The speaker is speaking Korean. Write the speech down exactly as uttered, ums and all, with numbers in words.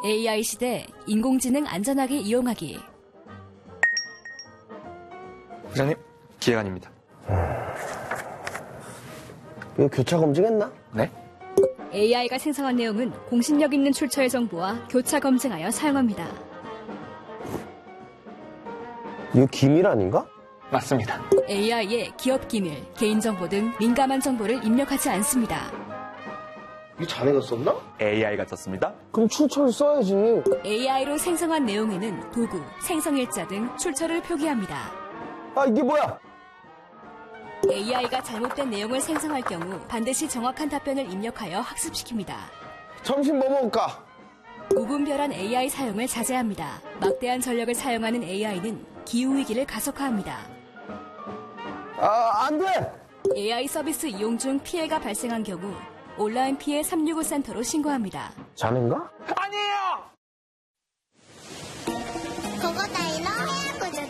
에이아이 시대 인공지능 안전하게 이용하기. 부장님, 기획안입니다. 이거 교차 검증했나? 네? 에이아이가 생성한 내용은 공신력 있는 출처의 정보와 교차 검증하여 사용합니다. 이거 기밀 아닌가? 맞습니다. 에이아이에 기업 기밀, 개인정보 등 민감한 정보를 입력하지 않습니다. 이거 자네가 썼나? 에이아이가 썼습니다. 그럼 출처를 써야지. 에이아이로 생성한 내용에는 도구, 생성일자 등 출처를 표기합니다. 아, 이게 뭐야? 에이아이가 잘못된 내용을 생성할 경우 반드시 정확한 답변을 입력하여 학습시킵니다. 점심 뭐 먹을까? 무분별한 에이아이 사용을 자제합니다. 막대한 전력을 사용하는 에이아이는 기후위기를 가속화합니다. 아, 안 돼! 에이아이 서비스 이용 중 피해가 발생한 경우 온라인 피해 삼육오 센터로 신고합니다. 자넨가? 아니에요!